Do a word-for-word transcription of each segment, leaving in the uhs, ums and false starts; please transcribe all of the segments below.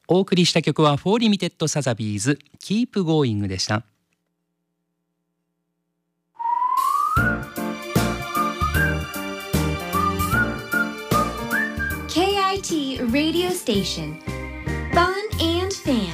お送りした曲はフォーリミテッドサザビーズ Keep Going でした。 ケーアイティー Radio Station Fun and Fan。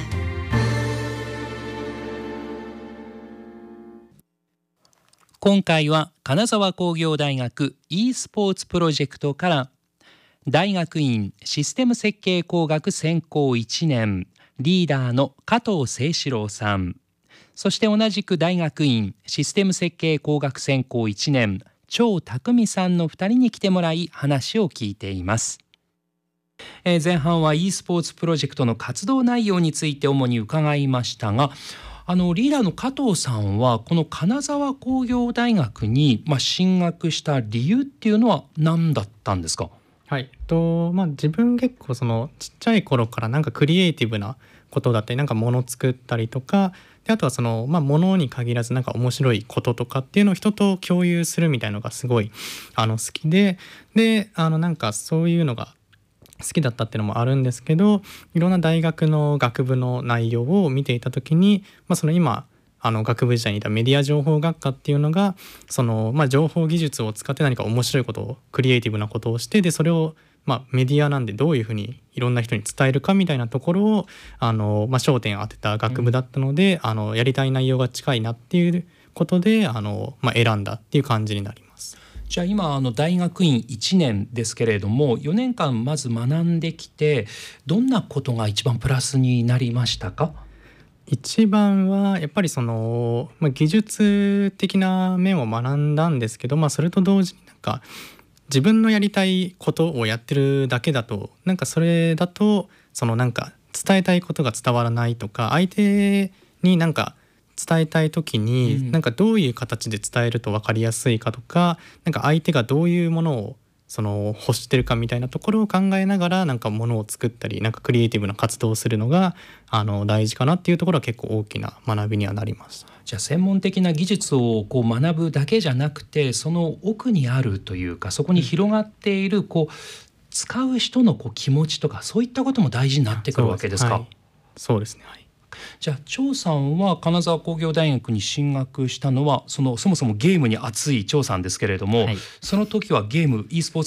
今回は金沢工業大学 e スポーツプロジェクトから大学院システム設計工学専攻いちねんリーダーの加藤誠志郎さん、そして同じく大学院システム設計工学専攻いちねん張匠さんのふたりに来てもらい話を聞いています。えー、前半は e スポーツプロジェクトの活動内容について主に伺いましたが、あのリーダーの加藤さんはこの金沢工業大学に、まあ、進学した理由っていうのは何だったんですか？ はいとまあ、自分結構そのちっちゃい頃からなんかクリエイティブなことだったりなんか物作ったりとかで、あとはその、まあ、物に限らずなんか面白いこととかっていうのを人と共有するみたいのがすごいあの好きでであのなんかそういうのが好きだったっていうのもあるんですけど、いろんな大学の学部の内容を見ていた時に、まあ、その今あの学部時代にいたメディア情報学科っていうのがその、まあ、情報技術を使って何か面白いことをクリエイティブなことをしてでそれを、まあ、メディアなんでどういうふうにいろんな人に伝えるかみたいなところをあの、まあ、焦点を当てた学部だったので、うん、あのやりたい内容が近いなっていうことであの、まあ、選んだっていう感じになります。 じゃあ今あの大学院いちねんですけれどもよねんかんまず学んできてどんなことが一番プラスになりましたか？ 一番はやっぱりその、まあ、技術的な面を学んだんですけど、まあ、それと同時になんか自分のやりたいことをやってるだけだとなんかそれだとそのなんか伝えたいことが伝わらないとか相手になんか伝えたい時になんかどういう形で伝えると分かりやすいかとか、なんか相手がどういうものをその欲してるかみたいなところを考えながらなんかものを作ったりなんかクリエイティブな活動をするのがあの大事かなっていうところは結構大きな学びにはなりました。 じゃあ専門的な技術をこう学ぶだけじゃなくてその奥にあるというかそこに広がっているこう使う人のこう気持ちとかそういったことも大事になってくるわけですか？ そうですね、はい。 じゃあ張さんは金沢工業大学に進学したのはそのそもそもゲームに熱い張さんですけれども、はい、その時はゲーム e スポーツ